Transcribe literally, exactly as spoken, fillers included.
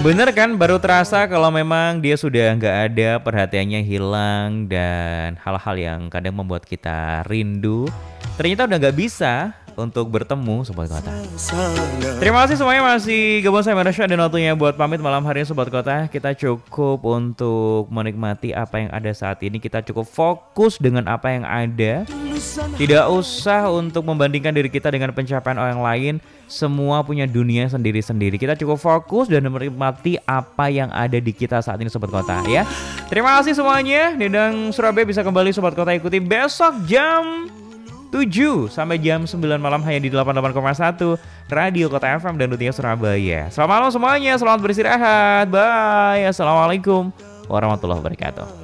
Bener kan, baru terasa kalau memang dia sudah nggak ada, perhatiannya hilang, dan hal-hal yang kadang membuat kita rindu ternyata udah nggak bisa untuk bertemu Sobat Kota. Terima kasih semuanya masih gabung saya Marsha, dan waktunya buat pamit malam hari ini Sobat Kota. Kita cukup untuk menikmati apa yang ada saat ini. Kita cukup fokus dengan apa yang ada. Tidak usah untuk membandingkan diri kita dengan pencapaian orang lain. Semua punya dunia sendiri-sendiri. Kita cukup fokus dan menikmati apa yang ada di kita saat ini Sobat Kota ya. Terima kasih semuanya. Dendang Surabaya bisa kembali Sobat Kota ikuti besok jam tujuh sampai jam sembilan malam hanya di delapan puluh delapan koma satu Radio Kota F M dan Dunia Surabaya. Selamat malam semuanya, selamat beristirahat. Bye. Assalamualaikum warahmatullahi wabarakatuh.